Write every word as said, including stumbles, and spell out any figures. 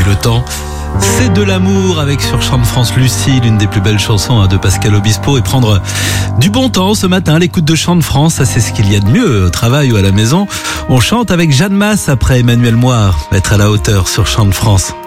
le temps. C'est de l'amour avec sur Chant de France Lucie, l'une des plus belles chansons de Pascal Obispo, et prendre du bon temps ce matin. L'écoute de Chant de France, ça c'est ce qu'il y a de mieux au travail ou à la maison. On chante avec Jeanne Masse après Emmanuel Moire, être à la hauteur sur Chant de France.